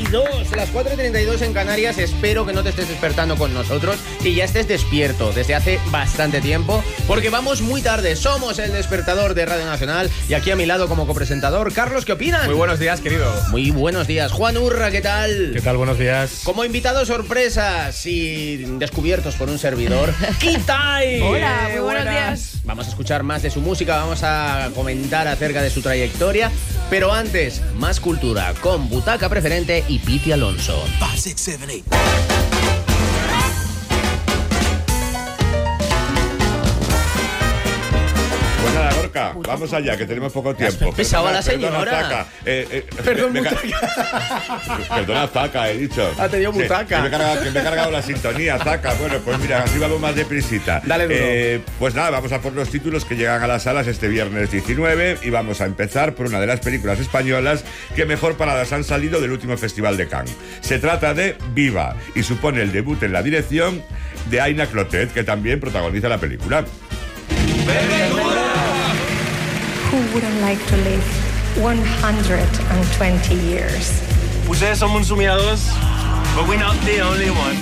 4:32, las 4:32 en Canarias. Espero que no te estés despertando con nosotros y ya estés despierto desde hace bastante tiempo, porque vamos muy tarde. Somos el despertador de Radio Nacional y aquí a mi lado como copresentador, Carlos, ¿qué opinas? Muy buenos días, querido. Muy buenos días. Juan Urra, ¿qué tal? ¿Qué tal? Buenos días. Como invitados sorpresas y descubiertos por un servidor, Kitai. Hola, muy buenos días. Vamos a escuchar más de su música, vamos a comentar acerca de su trayectoria, pero antes, más cultura con Butaca Preferente y Piti Alonso. 5, 6, 7, 8. Pues nada, Gorka, vamos allá, que tenemos poco tiempo. Pesaba la señora. Perdona, Zaca. Perdón, Perdona, Zaca, he dicho. Ha tenido butaca. Que me he cargado la sintonía, Zaca. Bueno, pues mira, así vamos más deprisita. Dale duro. Pues nada, vamos a por los títulos que llegan a las salas este viernes 19 y vamos a empezar por una de las películas españolas que mejor paradas han salido del último Festival de Cannes. Se trata de Viva y supone el debut en la dirección de Aina Clotet, que también protagoniza la película. Who wouldn't like to live 120 years? Ustedes son muy sumiados, but we're not the only one.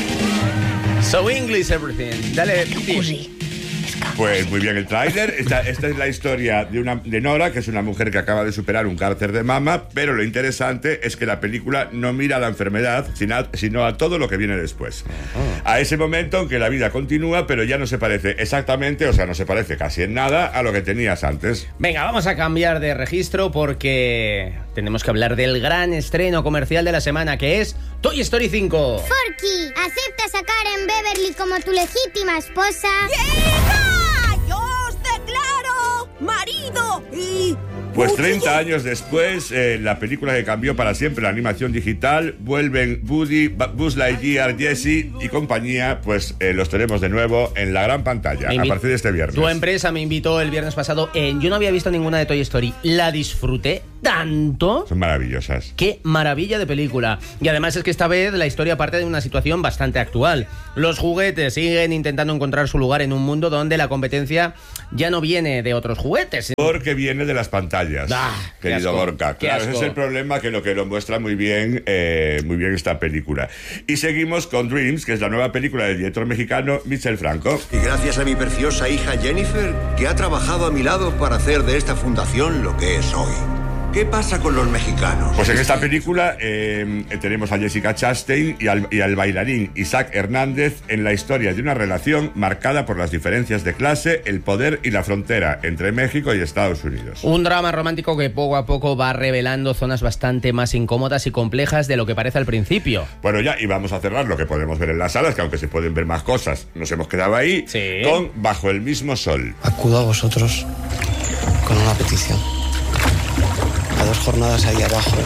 So English everything. Dale, Piti. Pues muy bien el tráiler. Esta es la historia de Nora, que es una mujer que acaba de superar un cáncer de mama, pero lo interesante es que la película no mira a la enfermedad, sino a todo lo que viene después. A ese momento en que la vida continúa, pero ya no se parece exactamente, o sea, no se parece casi en nada a lo que tenías antes. Venga, vamos a cambiar de registro porque tenemos que hablar del gran estreno comercial de la semana, que es Toy Story 5. Forky, ¿aceptas a Karen Beverly como tu legítima esposa? ¡Hija! ¡Yo os declaro marido y... Pues 30 años después, la película que cambió para siempre la animación digital, vuelven Woody, Buzz Lightyear, Jessie y compañía, pues los tenemos de nuevo en la gran pantalla a partir de este viernes. Tu empresa me invitó el viernes pasado. Yo no había visto ninguna de Toy Story. La disfruté tanto. Son maravillosas. Qué maravilla de película. Y además es que esta vez la historia parte de una situación bastante actual. Los juguetes siguen intentando encontrar su lugar en un mundo donde la competencia ya no viene de otros juguetes. Porque viene de las pantallas, querido Gorka. Claro, ese es el problema, que lo muestra muy bien esta película. Y seguimos con Dreams, que es la nueva película del director mexicano Michel Franco. Y gracias a mi preciosa hija Jennifer, que ha trabajado a mi lado para hacer de esta fundación lo que es hoy. ¿Qué pasa con los mexicanos? Pues en esta película tenemos a Jessica Chastain y al bailarín Isaac Hernández en la historia de una relación marcada por las diferencias de clase, el poder y la frontera entre México y Estados Unidos. Un drama romántico que poco a poco va revelando zonas bastante más incómodas y complejas de lo que parece al principio. Bueno, ya, y vamos a cerrar lo que podemos ver en las salas, que aunque se pueden ver más cosas, nos hemos quedado ahí, sí, con Bajo el mismo sol. Acudo a vosotros con una petición. A 2 jornadas ahí abajo,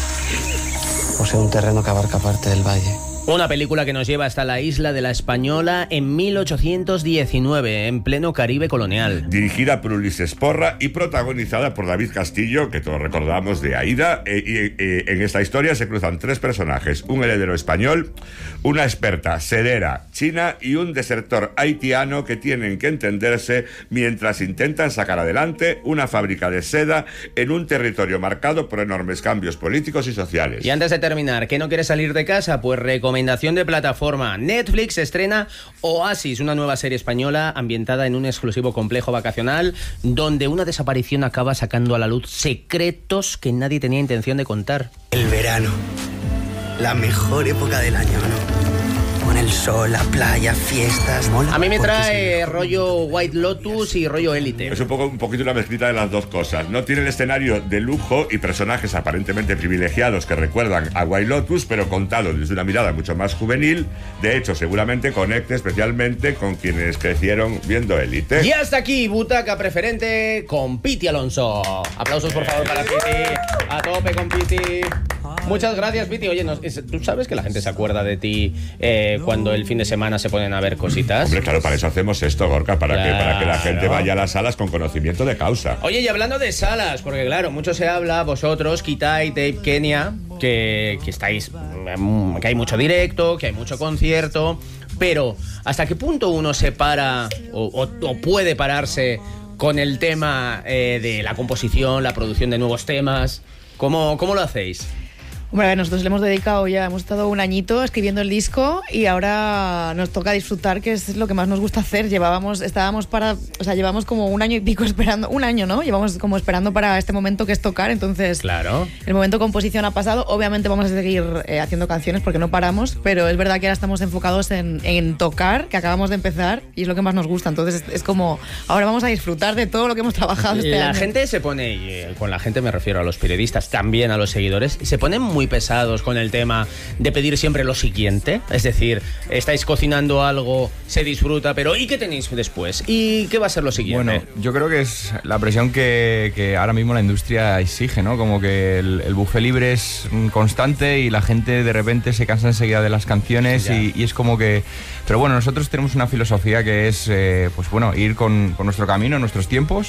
posee un terreno que abarca parte del valle. Una película que nos lleva hasta la isla de La Española en 1819, en pleno Caribe colonial. Dirigida por Ulises Porra y protagonizada por David Castillo, que todos recordamos de Aida. En esta historia se cruzan 3 personajes: un heredero español, una experta sedera china y un desertor haitiano que tienen que entenderse mientras intentan sacar adelante una fábrica de seda en un territorio marcado por enormes cambios políticos y sociales. Y antes de terminar, ¿que no quieres salir de casa? Pues recomendación de plataforma. Netflix estrena Oasis, una nueva serie española ambientada en un exclusivo complejo vacacional donde una desaparición acaba sacando a la luz secretos que nadie tenía intención de contar. El verano, la mejor época del año, ¿no? Con el sol, la playa, fiestas. A mí me trae rollo White Lotus y rollo Élite. Es un poquito una mezclita de las dos cosas. No tiene el escenario de lujo y personajes aparentemente privilegiados que recuerdan a White Lotus, pero contado desde una mirada mucho más juvenil. De hecho, seguramente conecte especialmente con quienes crecieron viendo Élite. Y hasta aquí, Butaca Preferente con Piti Alonso. Aplausos, por favor, para Piti. A tope con Piti. Muchas gracias, Piti. Oye, ¿tú sabes que la gente se acuerda de ti cuando el fin de semana se ponen a ver cositas? Hombre, claro, para eso hacemos esto, Gorka, para que la gente vaya a las salas con conocimiento de causa. Oye, y hablando de salas, porque claro, mucho se habla, vosotros, Kitai, Dave, Kenia, que estáis, que hay mucho directo, que hay mucho concierto, pero ¿hasta qué punto uno se para o puede pararse con el tema de la composición, la producción de nuevos temas? ¿Cómo lo hacéis? Hombre, a ver, nosotros le hemos dedicado ya, hemos estado un añito escribiendo el disco y ahora nos toca disfrutar, que es lo que más nos gusta hacer. Llevamos como un año y pico esperando, un año, ¿no? Llevamos como esperando para este momento que es tocar, entonces... Claro. El momento de composición ha pasado, obviamente vamos a seguir haciendo canciones porque no paramos, pero es verdad que ahora estamos enfocados en tocar, que acabamos de empezar y es lo que más nos gusta, entonces es como, ahora vamos a disfrutar de todo lo que hemos trabajado este año. La gente se pone, y con la gente me refiero a los periodistas, también a los seguidores, se ponen muy pesados con el tema de pedir siempre lo siguiente. Es decir, estáis cocinando algo, se disfruta, pero ¿y qué tenéis después? ¿Y qué va a ser lo siguiente? Bueno, yo creo que es la presión que ahora mismo la industria exige, ¿no? Como que el buffet libre es constante y la gente de repente se cansa enseguida de las canciones y es como que... Pero bueno, nosotros tenemos una filosofía que es, pues bueno, ir con nuestro camino, nuestros tiempos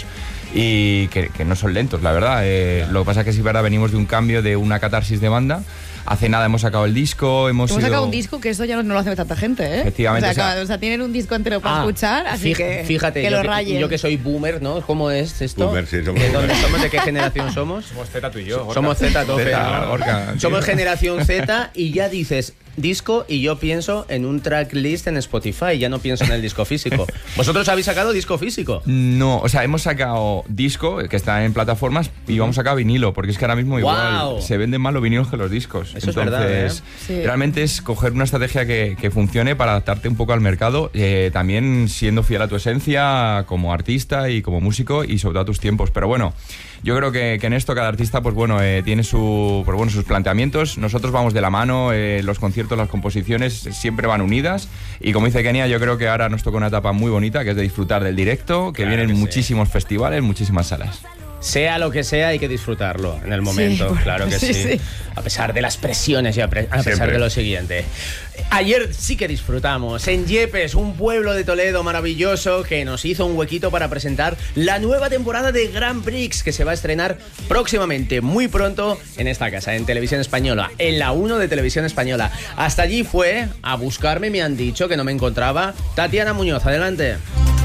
y que no son lentos, la verdad. Lo que pasa es que sí, verdad, venimos de un cambio, de una catarsis de banda. Hace nada hemos sacado el disco, hemos sacado un disco que eso ya no lo hace tanta gente, ¿eh? Efectivamente. O sea, tienen un disco entero para escuchar, así fíjate, que lo rayen. Yo que soy boomer, ¿no? ¿Cómo es esto? Boomer, sí, ¿De dónde somos? ¿De qué generación somos? Somos Z tú y yo. Somos Z, tope. Gorka, somos generación Z y ya dices disco y yo pienso en un tracklist en Spotify, ya no pienso en el disco físico. ¿Vosotros habéis sacado disco físico? No, o sea, hemos sacado disco que está en plataformas y vamos a sacar vinilo, porque es que ahora mismo igual se venden más los vinilos que los discos. Eso es verdad, ¿eh? Sí. Realmente es coger una estrategia que funcione para adaptarte un poco al mercado, también siendo fiel a tu esencia como artista y como músico y sobre todo a tus tiempos. Pero bueno, yo creo que en esto cada artista pues bueno, tiene sus planteamientos. Nosotros vamos de la mano, los conciertos, las composiciones siempre van unidas y como dice Kenia, yo creo que ahora nos toca una etapa muy bonita que es de disfrutar del directo, que vienen muchísimos festivales, muchísimas salas. Sea lo que sea, hay que disfrutarlo en el momento, claro que sí. A pesar de las presiones y a pesar de lo siguiente. Ayer sí que disfrutamos en Yepes, un pueblo de Toledo maravilloso que nos hizo un huequito para presentar la nueva temporada de Grand Prix que se va a estrenar próximamente, muy pronto, en esta casa, en Televisión Española, en la 1 de Televisión Española. Hasta allí fue a buscarme, me han dicho que no me encontraba, Tatiana Muñoz, adelante.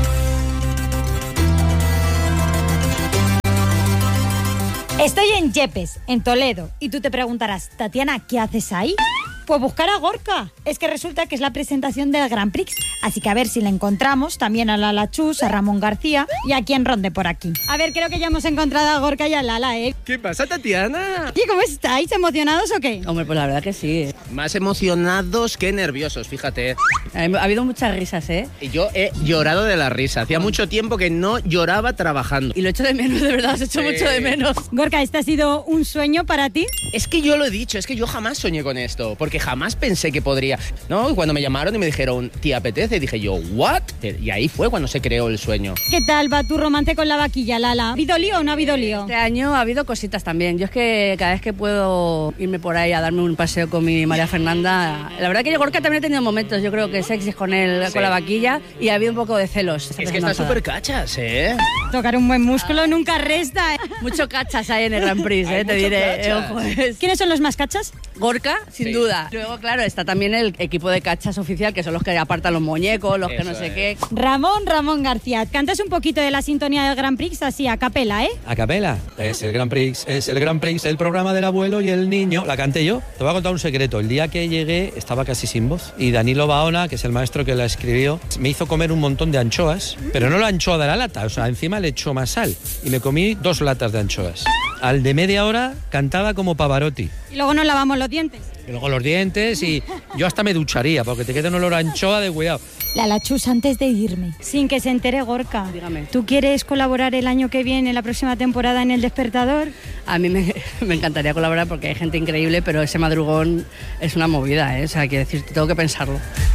Estoy en Yepes, en Toledo, y tú te preguntarás, Tatiana, ¿qué haces ahí? Pues buscar a Gorka. Es que resulta que es la presentación del Grand Prix. Así que a ver si la encontramos, también a Lala Chus, a Ramón García y a quien ronde por aquí. A ver, creo que ya hemos encontrado a Gorka y a Lala, ¿eh? ¿Qué pasa, Tatiana? ¿Y cómo estáis? ¿Emocionados o qué? Hombre, pues la verdad que sí. Más emocionados que nerviosos, fíjate. Ha habido muchas risas, ¿eh? Y yo he llorado de la risa. Hacía mucho tiempo que no lloraba trabajando. Y lo echo de menos, de verdad, os echo mucho de menos. Gorka, ¿este ha sido un sueño para ti? Es que yo lo he dicho, es que yo jamás soñé con esto, porque jamás pensé que podría, ¿no? Y cuando me llamaron y me dijeron, ¿te apetece? Dije yo, ¿what? Y ahí fue cuando se creó el sueño. ¿Qué tal va tu romance con la vaquilla, Lala? ¿Ha habido lío o no ha habido lío? Este año ha habido cositas también. Yo es que cada vez que puedo irme por ahí a darme un paseo con mi María Fernanda, la verdad que yo Gorka también he tenido momentos, yo creo que sexys con él, con la vaquilla, y ha habido un poco de celos. Es que está súper cachas, ¿eh? Tocar un buen músculo nunca resta, ¿eh? Mucho cachas hay en el Grand Prix, te diré. Ojo, ¿quiénes son los más cachas? Gorka, sin duda. Luego, claro, está también el equipo de cachas oficial, que son los que apartan los muñecos, los que no sé qué. Ramón García, cantas un poquito de la sintonía del Grand Prix así a capela, ¿eh? A capela, es el Grand Prix, el programa del abuelo y el niño. La canté yo. Te voy a contar un secreto. El día que llegué estaba casi sin voz y Danilo Baona, que es el maestro que la escribió, me hizo comer un montón de anchoas, pero no la anchoa de la lata, o sea, encima le echó más sal y me comí 2 latas de anchoas. Al de media hora cantaba como Pavarotti. Y luego nos lavamos los dientes. Y luego los dientes y yo hasta me ducharía porque te queda un olor a anchoa de cuidado. Lala Chus, antes de irme, sin que se entere Gorka, dígame. ¿Tú quieres colaborar el año que viene, la próxima temporada en El Despertador? A mí me encantaría colaborar porque hay gente increíble, pero ese madrugón es una movida, ¿eh? O sea, quiero decir, tengo que pensarlo.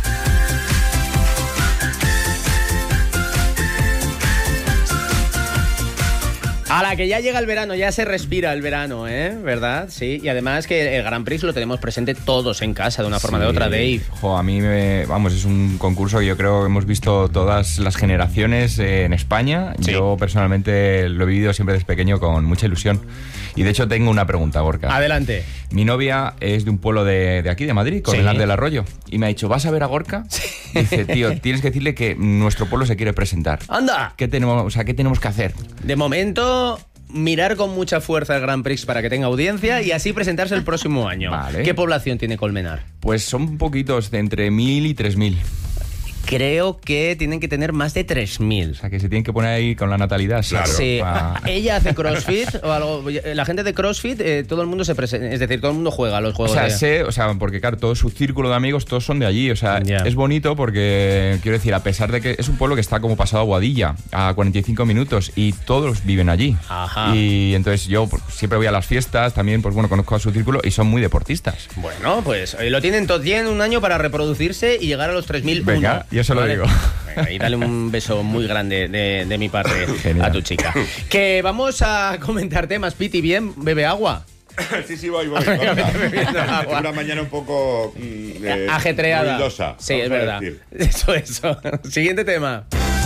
A la que ya llega el verano, ya se respira el verano, ¿eh? ¿Verdad? Sí, y además que el Grand Prix lo tenemos presente todos en casa, de una forma o de otra, Dave. A mí es un concurso que yo creo que hemos visto todas las generaciones en España. Sí. Yo personalmente lo he vivido siempre desde pequeño con mucha ilusión. Y de hecho tengo una pregunta, Gorka. Adelante. Mi novia es de un pueblo de aquí, de Madrid, Cornellá del Arroyo. Y me ha dicho, ¿vas a ver a Gorka? Sí. Dice, tío, tienes que decirle que nuestro pueblo se quiere presentar. ¡Anda! ¿Qué tenemos que hacer? De momento, mirar con mucha fuerza el Grand Prix para que tenga audiencia y así presentarse el próximo año. Vale. ¿Qué población tiene Colmenar? Pues son poquitos, de entre 1.000 y 3.000. Creo que tienen que tener más de 3.000. O sea, que se tienen que poner ahí con la natalidad. Claro. Sí. Ella hace CrossFit o algo. La gente de CrossFit, todo el mundo se presenta. Es decir, todo el mundo juega a los juegos. Porque claro, todo su círculo de amigos, todos son de allí. O sea, es bonito porque, quiero decir, a pesar de que es un pueblo que está como pasado a Boadilla, a 45 minutos, y todos viven allí. Ajá. Y entonces yo siempre voy a las fiestas, también, pues bueno, conozco a su círculo y son muy deportistas. Bueno, pues lo tienen todo. Tienen un año para reproducirse y llegar a los 3.000. Venga, yo se lo digo. Venga, y dale un beso muy grande de mi parte a tu chica. Que vamos a comentar temas. Piti, bien, bebe agua. Sí, voy. Una mañana un poco ajetreada. ruidosa. Sí, es verdad. Eso. Siguiente tema.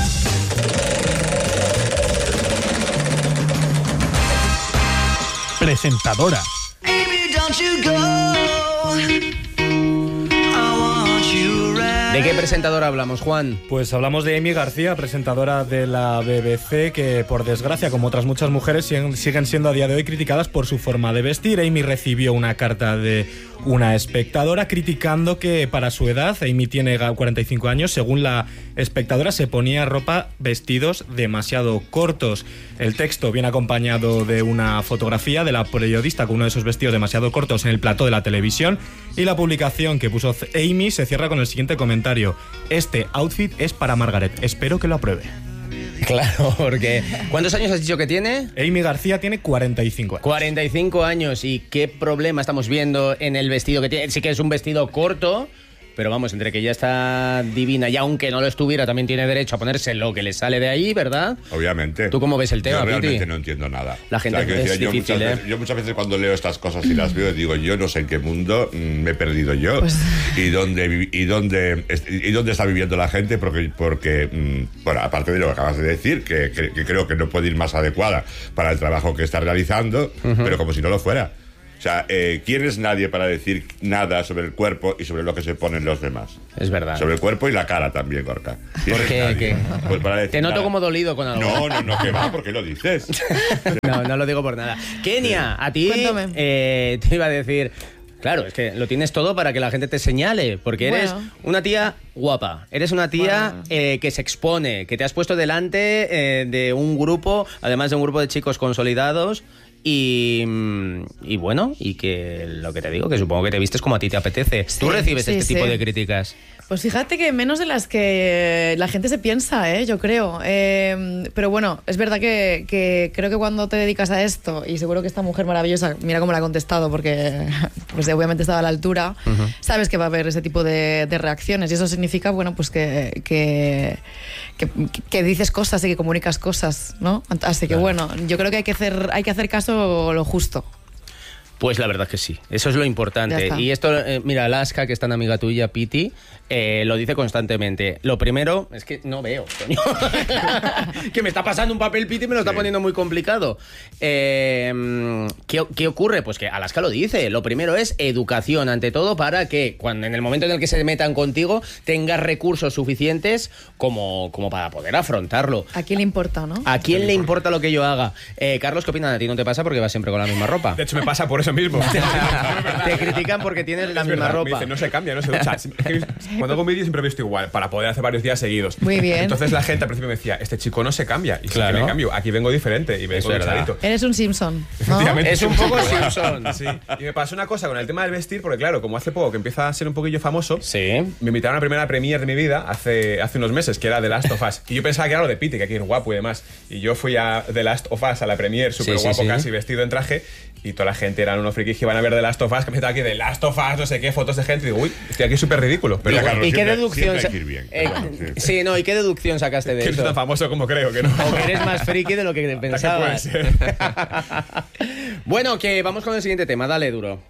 Presentadora. ¿De qué presentadora hablamos, Juan? Pues hablamos de Amy García, presentadora de la BBC, que por desgracia, como otras muchas mujeres, siguen siendo a día de hoy criticadas por su forma de vestir. Amy recibió una carta de una espectadora criticando que para su edad, Amy tiene 45 años, según la espectadora se ponía vestidos demasiado cortos. El texto viene acompañado de una fotografía de la periodista con uno de esos vestidos demasiado cortos en el plató de la televisión, y la publicación que puso Amy se cierra con el siguiente comentario: este outfit es para Margaret, espero que lo apruebe. Claro, porque... ¿Cuántos años has dicho que tiene? Amy García tiene 45 años. 45 años, ¿y qué problema estamos viendo en el vestido que tiene? Sí que es un vestido corto, pero vamos, entre que ella está divina y aunque no lo estuviera, también tiene derecho a ponerse lo que le sale de ahí, ¿verdad? Obviamente. ¿Tú cómo ves el tema, Yo realmente Piti? no entiendo nada. La gente difícil, yo muchas veces cuando leo estas cosas y las veo, digo, yo no sé en qué mundo me he perdido yo. Pues... ¿Y dónde está viviendo la gente? Porque bueno, aparte de lo que acabas de decir, que creo que no puede ir más adecuada para el trabajo que está realizando, pero como si no lo fuera. O sea, ¿quién es nadie para decir nada sobre el cuerpo y sobre lo que se ponen los demás? Es verdad. Sobre el cuerpo y la cara también, Gorka. ¿Por qué? Pues para decir te noto nada. como dolido con algo. No, que va, ¿por qué lo dices? No lo digo por nada. Kenia, a ti te iba a decir... Claro, es que lo tienes todo para que la gente te señale, porque eres una tía guapa, eres una tía que se expone, que te has puesto delante de un grupo, además de un grupo de chicos consolidados, y bueno, y que lo que te digo, que supongo que te vistes como a ti te apetece. Sí, ¿Tú recibes este tipo sí. de críticas? Pues fíjate que menos de las que la gente se piensa, yo creo. Pero bueno, es verdad que creo que cuando te dedicas a esto, y seguro que esta mujer maravillosa, mira cómo la ha contestado, porque pues obviamente estaba a la altura, sabes que va a haber ese tipo de reacciones, y eso significa, bueno, pues que dices cosas y que comunicas cosas, ¿no? Así que bueno, yo creo que hay que hacer caso lo justo. Pues la verdad que sí, eso es lo importante. Y esto, mira, Alaska, que es tan amiga tuya, Piti, lo dice constantemente. Lo primero, es que no veo, coño. Que me está pasando un papel, Piti, y me lo está poniendo muy complicado. ¿Qué ocurre? Pues que Alaska lo dice. Lo primero es educación, ante todo, para que cuando en el momento en el que se metan contigo tengas recursos suficientes como para poder afrontarlo. ¿A quién le importa, no? ¿A quién le importa lo que yo haga? Carlos, ¿qué opinan? ¿A ti no te pasa porque vas siempre con la misma ropa? De hecho, me pasa por eso mismo. Te critican porque tienes la misma ropa. Me dicen, no se cambia, no se ducha. Cuando hago un vídeo siempre he visto igual, para poder hacer varios días seguidos. Muy bien. Entonces la gente al principio me decía, este chico no se cambia. Y claro, sí que me cambio. Aquí vengo diferente y vengo duchadito. Eres un Simpson, ¿no? Efectivamente. Es un poco Simpson. Sí. Y me pasó una cosa con el tema del vestir, porque claro, como hace poco que empieza a ser un poquillo famoso, me invitaron a la primera premiere de mi vida hace unos meses, que era The Last of Us. Y yo pensaba que era lo de Piti, que aquí es guapo y demás. Y yo fui a The Last of Us, a la premiere, súper guapo casi, vestido en traje. Y toda la gente eran unos frikis que iban a ver The Last of Us, que me estaba aquí The Last of Us, no sé qué, fotos de gente. Y digo, uy, estoy aquí súper ridículo. Pero Mira, Carlos, ¿y qué deducción? ¿Y qué deducción sacaste de que eso? no es tan famoso como creo, que no. O que eres más friki de lo que pensabas. Puede ser. Bueno, que vamos con el siguiente tema. Dale, duro.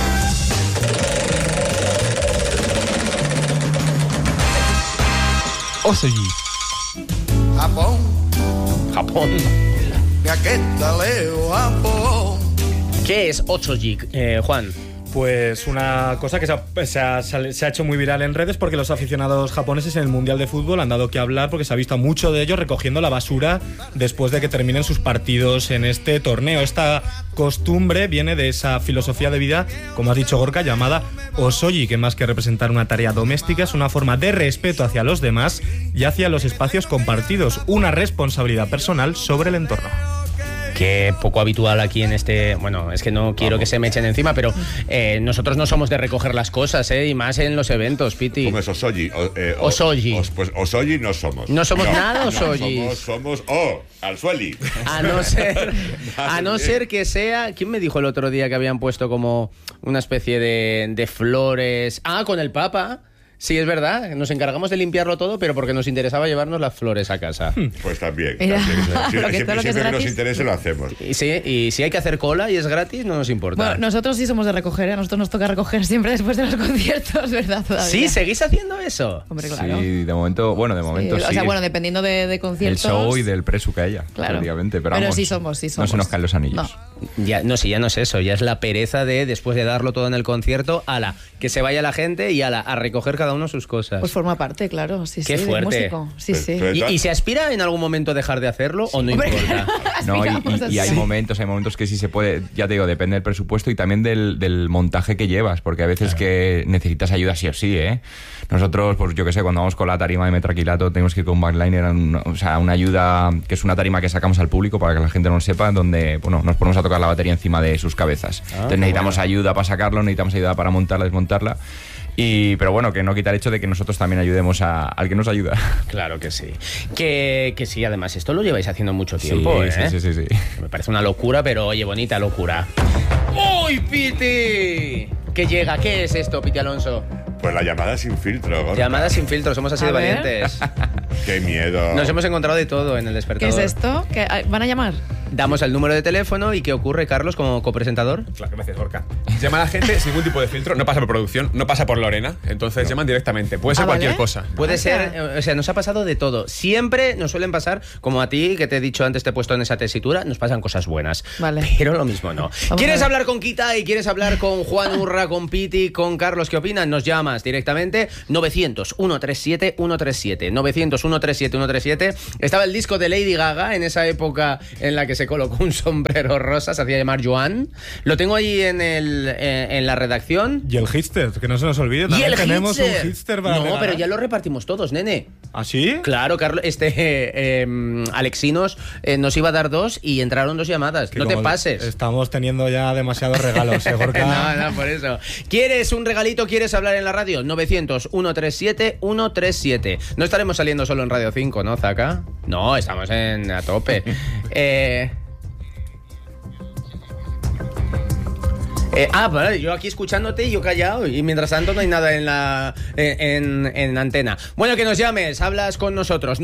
Osoji. Japón. ¿Qué es Osoji, Juan? Pues una cosa que se ha hecho muy viral en redes porque los aficionados japoneses en el Mundial de Fútbol han dado que hablar porque se ha visto a muchos de ellos recogiendo la basura después de que terminen sus partidos en este torneo. Esta costumbre viene de esa filosofía de vida, como has dicho Gorka, llamada Osoji, que más que representar una tarea doméstica es una forma de respeto hacia los demás y hacia los espacios compartidos, una responsabilidad personal sobre el entorno. Que poco habitual aquí en este... Bueno, es que no quiero que se me echen encima, pero nosotros no somos de recoger las cosas, y más en los eventos, Piti. ¿Cómo es Osoji? Osoji. Pues Osoji no somos. No somos nada Osoji. Somos Alsueli. A no ser que sea... ¿Quién me dijo el otro día que habían puesto como una especie de flores? Ah, con el Papa. Sí, es verdad, nos encargamos de limpiarlo todo, pero porque nos interesaba llevarnos las flores a casa. Pues también. Siempre que nos interese lo hacemos. Y si hay que hacer cola y es gratis, no nos importa. Bueno, nosotros sí somos de recoger, a nosotros nos toca recoger siempre después de los conciertos, ¿verdad? Todavía. ¿Sí? ¿Seguís haciendo eso? Hombre, claro. Sí, de momento sí. O sea, bueno, dependiendo de conciertos... El show y del precio que haya, claro. Prácticamente. Pero vamos, sí somos. No se nos caen los anillos. No. Ya no es eso, ya es la pereza de, después de darlo todo en el concierto, que se vaya la gente y a recoger cada uno sus cosas. Pues forma parte, claro. Sí, Qué fuerte. Músico. Sí, sí. ¿Y se aspira en algún momento dejar de hacerlo o no importa? No, y hay momentos que sí se puede, ya te digo, depende del presupuesto y también del montaje que llevas, porque a veces que necesitas ayuda sí o sí, Nosotros, pues yo qué sé, cuando vamos con la tarima de Metraquilato tenemos que ir con backliner, una ayuda que es una tarima que sacamos al público para que la gente no lo sepa, donde nos ponemos a tocar la batería encima de sus cabezas. Entonces necesitamos ayuda para sacarlo, necesitamos ayuda para montarla, desmontarla. Pero bueno, que no quita el hecho de que nosotros también ayudemos al que nos ayuda. Claro que sí. Que sí, además, esto lo lleváis haciendo mucho tiempo, Sí. Me parece una locura, pero oye, bonita locura. ¡Uy, Piti! ¿Qué llega? ¿Qué es esto, Piti Alonso? Pues la llamada sin filtro, Gorka. Llamada sin filtro, somos así de valientes. ¡Qué miedo! Nos hemos encontrado de todo en el despertador. ¿Qué es esto? ¿Qué, ¿van a llamar? Damos el número de teléfono y ¿qué ocurre, Carlos, como copresentador? Claro, gracias, Gorka. Llama a la gente sin ningún tipo de filtro, no pasa por producción, no pasa por Lorena, entonces llaman directamente. Puede ser cualquier cosa. Puede ser, o sea, nos ha pasado de todo. Siempre nos suelen pasar, como a ti, que te he dicho antes, te he puesto en esa tesitura, nos pasan cosas buenas. Vale. Pero lo mismo no. ¿Quieres hablar con Kita y quieres hablar con Juan Urra, con Piti, con Carlos? ¿Qué opinan? Nos llamas directamente 900-137-137. 900-137-137. Estaba el disco de Lady Gaga en esa época en la que se colocó un sombrero rosa, se hacía llamar Joan. Lo tengo ahí en la redacción. Y el hipster, que no se nos olvide. También tenemos un hipster para regalar. pero ya lo repartimos todos, nene. ¿Ah, sí? Claro, Carlos, Alexinos nos iba a dar 2 y entraron 2 llamadas. No te pases. Estamos teniendo ya demasiados regalos, Gorka. No, por eso. ¿Quieres un regalito? ¿Quieres hablar en la radio? 900-137-137. No estaremos saliendo solo en Radio 5, ¿no, Zaka? No, estamos a tope. Vale, yo aquí escuchándote y yo callado, y mientras tanto no hay nada en antena. Bueno, que nos llames, hablas con nosotros.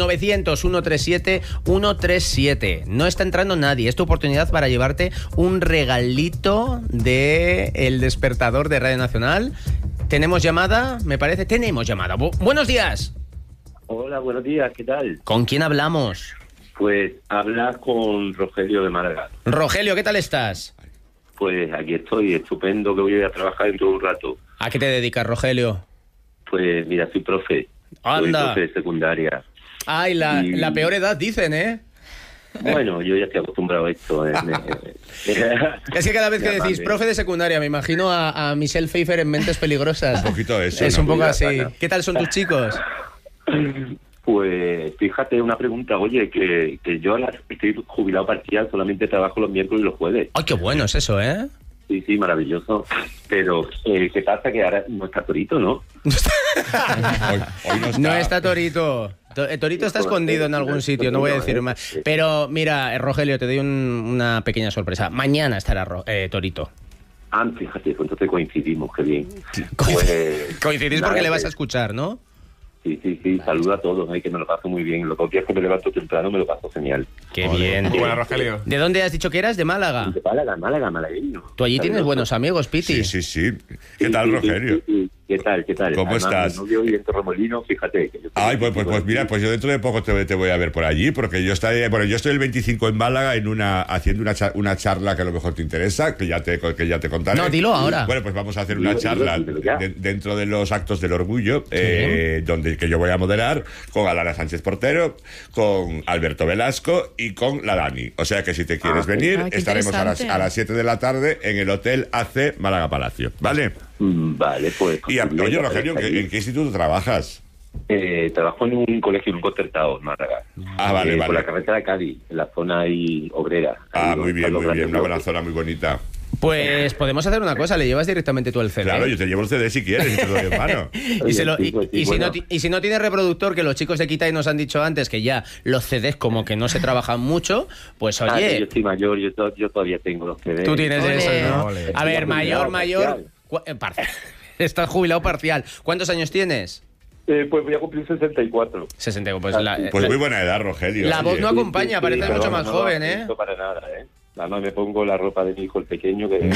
900-137-137. No está entrando nadie, es tu oportunidad para llevarte un regalito de El Despertador de Radio Nacional. ¿Tenemos llamada? Me parece, tenemos llamada. Buenos días. Hola, buenos días, ¿qué tal? ¿Con quién hablamos? Pues hablas con Rogelio de Málaga. Rogelio, ¿qué tal estás? Pues aquí estoy, estupendo, que voy a trabajar dentro de un rato. ¿A qué te dedicas, Rogelio? Pues mira, soy profe. Anda. Soy profe de secundaria. Ay, la peor edad, dicen, ¿eh? Bueno, yo ya estoy acostumbrado a esto. Es que cada vez que decís profe de secundaria, me imagino a Michelle Pfeiffer en Mentes Peligrosas. Un poquito eso. Es un poco así. ¿Qué tal son tus chicos? Pues fíjate, una pregunta, oye, que yo estoy jubilado parcial, solamente trabajo los miércoles y los jueves. ¡Ay, qué bueno es eso, eh! Sí, maravilloso. Pero, ¿qué pasa? Que ahora no está Torito, ¿no? Hoy no está. No está Torito. Torito está escondido en algún sitio, no voy a decir más. Pero mira, Rogelio, te doy una pequeña sorpresa. Mañana estará Torito. Fíjate, pues entonces coincidimos, qué bien. Coincidís porque le vas a escuchar, ¿no? Sí, saluda a todos, que me lo paso muy bien. Los 2 días que me levanto temprano me lo paso genial. Qué bien. Muy buena, Rogelio. ¿De dónde has dicho que eras? ¿De Málaga? De Málaga, malagueño. Tú allí tienes buenos amigos, Piti. Sí. ¿Qué tal, Rogelio? Sí. ¿Qué tal? ¿Cómo Además, estás? Mi novio vive en Torremolino, fíjate. Que yo Ay, pues mira, pues yo dentro de poco te voy a ver por allí, porque yo estoy el 25 en Málaga haciendo una charla que a lo mejor te interesa, que ya te contaré. No, dilo ahora. Bueno, pues vamos a hacer una charla dentro de los actos del orgullo, que yo voy a moderar con Alana Sánchez Portero, con Alberto Velasco y con la Dani. O sea que si te quieres venir, estaremos a las 7 de la tarde en el Hotel AC Málaga Palacio, ¿vale? Vale, pues... Y oye, Rogelio, ¿en qué instituto trabajas? Trabajo en un colegio, en un concertado en Málaga. Vale. Por la carretera de Cádiz, en la zona ahí obrera. Muy bien, una buena zona, muy bonita. Pues podemos hacer una cosa, le llevas directamente tú el CD. Claro, yo te llevo el CD si quieres, y te lo doy en mano. Y si no tiene reproductor, que los chicos de Kitai nos han dicho antes que ya los CDs como que no se trabajan mucho, pues oye... Yo estoy mayor, yo todavía tengo los CDs. Tú tienes eso, ¿no? A ver, mayor... Parcial. Estás jubilado parcial. ¿Cuántos años tienes? Pues voy a cumplir 64. 64, pues muy buena edad, Rogelio. La voz no acompaña, parece mucho más joven, ¿eh? No para nada, ¿eh? Además me pongo la ropa de mi hijo el pequeño que...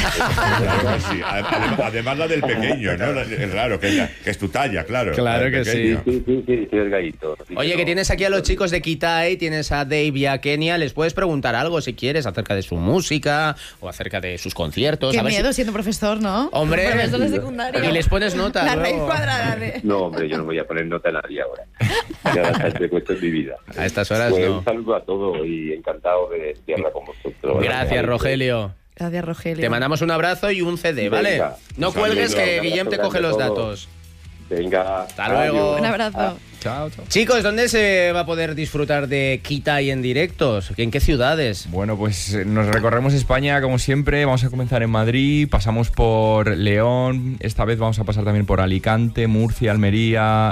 Sí, además la del pequeño, ¿no? Es raro, que es tu talla, claro. Claro que sí. Sí, delgadito. Oye, que tienes aquí a los chicos de Kitai, tienes a Dave y a Kenia, les puedes preguntar algo si quieres acerca de su música o acerca de sus conciertos. Qué miedo siendo profesor, ¿no? Hombre, profesor de secundaria. Y les pones nota. La raíz cuadrada de... No, hombre, yo no voy a poner nota a nadie ahora. Ya bastante puesto en mi vida. A estas horas pues, no. Un saludo a todos y encantado de hablar con vosotros. Gracias, Rogelio. Gracias, Rogelio. Te mandamos un abrazo y un CD, ¿vale? Venga, no cuelgues, que Guillem te coge los datos. Venga. Hasta luego. Un abrazo. Chao. Chicos, ¿dónde se va a poder disfrutar de Kitai en directos? ¿En qué ciudades? Bueno, pues nos recorremos España como siempre. Vamos a comenzar en Madrid, pasamos por León, esta vez vamos a pasar también por Alicante, Murcia, Almería,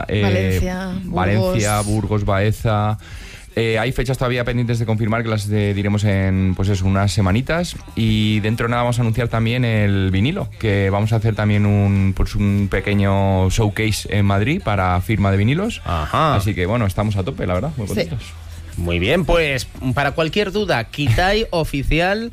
Valencia, Burgos, Baeza. Hay fechas todavía pendientes de confirmar, que las diremos en unas semanitas. Y dentro de nada vamos a anunciar también el vinilo, que vamos a hacer también un pequeño showcase en Madrid para firma de vinilos. Ajá. Así que bueno, estamos a tope, la verdad, muy contentos. Sí. Muy bien, pues para cualquier duda, kitaiOficial.com.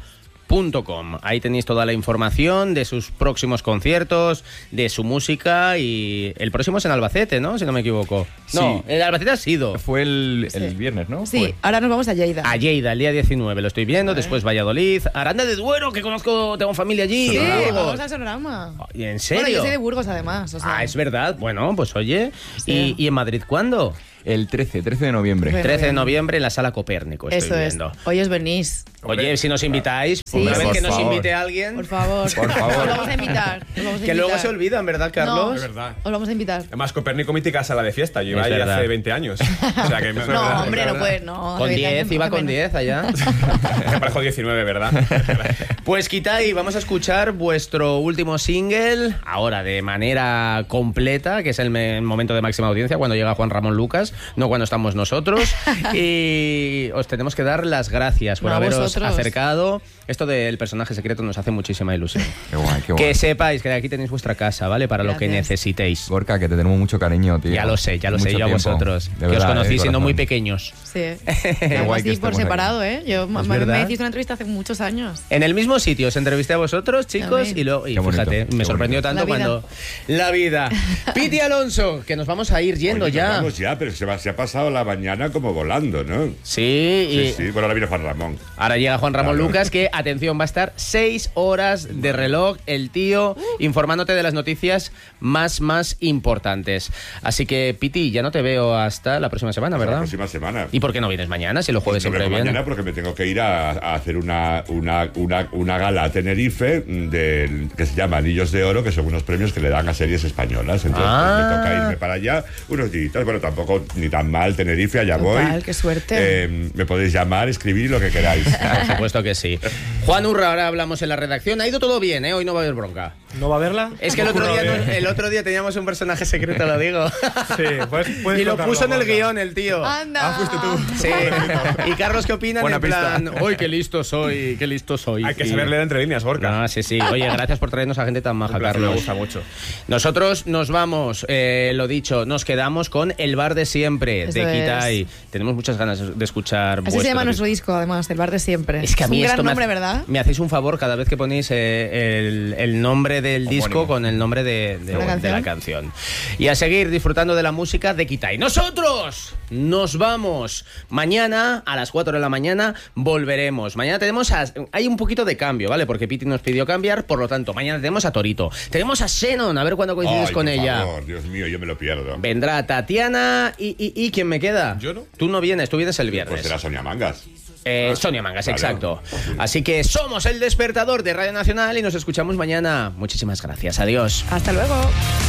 Ahí tenéis toda la información de sus próximos conciertos, de su música, y el próximo es en Albacete, ¿no? Si no me equivoco. Sí. No, el Albacete ha sido. Fue el viernes, ¿no? Sí, ahora nos vamos a Lleida. A Lleida, el día 19, lo estoy viendo. Después Valladolid, Aranda de Duero, que conozco, tengo familia allí. Sí, vamos al Sonorama. ¿En serio? Bueno, yo soy de Burgos, además. O sea. Es verdad. Bueno, pues oye. Sí. ¿Y en Madrid cuándo? El 13 de noviembre. 13 de noviembre en la Sala Copérnico, estoy viendo. Hoy os venís. Oye, si nos invitáis, una vez que nos invite alguien. Por favor. Os vamos a invitar. Que luego se olvidan, ¿verdad, Carlos? No, es verdad. Os vamos a invitar. Además, Copérnico, mítica sala de fiesta. Yo iba ahí hace 20 años. O sea, que no, hombre, no puedes, no. Con 10, iba con 10 allá. Me parejo 19, ¿verdad? Pues Kitai, vamos a escuchar vuestro último single, ahora de manera completa, que es el momento de máxima audiencia, cuando llega Juan Ramón Lucas, no cuando estamos nosotros. Y os tenemos que dar las gracias por haberos acercado. Esto del personaje secreto nos hace muchísima ilusión. Qué guay. Que sepáis que aquí tenéis vuestra casa, ¿vale? Para lo que necesitéis. Gorka, que te tenemos mucho cariño, tío. Ya lo sé, yo a vosotros. De que verdad, os conocí siendo muy pequeños. Sí. Qué guay que así por separado, aquí. Yo me hiciste una entrevista hace muchos años. En el mismo sitio os entrevisté a vosotros, chicos, y fíjate, me sorprendió tanto cuando... La vida. Piti Alonso, que nos vamos a ir yendo. Oye, ya. Vamos ya, pero se ha pasado la mañana como volando, ¿no? Sí. Bueno, ahora viene Juan Ramón. Ahora llega Juan Ramón Lucas, que, atención, va a estar 6 horas de reloj el tío informándote de las noticias más importantes. Así que, Piti, ya no te veo hasta la próxima semana, ¿verdad? La próxima semana. ¿Y por qué no vienes mañana, si los jueves siempre vienes? Mañana porque me tengo que ir a hacer una gala a Tenerife que se llama Anillos de Oro, que son unos premios que le dan a series españolas. Entonces me toca irme para allá unos días. Bueno, tampoco ni tan mal Tenerife, allá voy. Qué suerte. Me podéis llamar, escribir lo que queráis. Por supuesto que sí. Juan Urra, ahora hablamos en la redacción. Ha ido todo bien, ¿eh? Hoy no va a haber bronca. ¿No va a haberla? Es que el otro día teníamos un personaje secreto, lo digo. Sí, pues y lo puso en el guión el tío. ¡Anda! Fuiste tú. Sí. ¿Y Carlos qué opina? En plan, ¡uy, qué listo soy! Hay que saber leer entre líneas, Gorka. Sí. Oye, gracias por traernos a gente tan maja, Carlos. Me gusta mucho. Nosotros nos vamos, lo dicho, nos quedamos con El Bar de Siempre, de Kitai. Tenemos muchas ganas de escuchar Así se llama nuestro disco, además, El Bar de Siempre. Es que a mí un esto gran nombre, ¿verdad? Me hacéis un favor cada vez que ponéis el nombre del Homónimo. disco con el nombre de la canción. Y a seguir disfrutando de la música de Kitai. Nosotros nos vamos. Mañana a las 4 de la mañana volveremos. Mañana hay un poquito de cambio, ¿vale? Porque Piti nos pidió cambiar, por lo tanto, mañana tenemos a Torito. Tenemos a Xenon, a ver cuándo coincides con por ella. favor, Dios mío, yo me lo pierdo. Vendrá Tatiana y ¿quién me queda? Yo no. Tú no vienes, tú vienes el viernes. Pues será Sonia Mangas. Sonia Mangas, Vale. exacto. Así que somos el despertador de Radio Nacional y nos escuchamos mañana. Muchísimas gracias. Adiós. Hasta luego.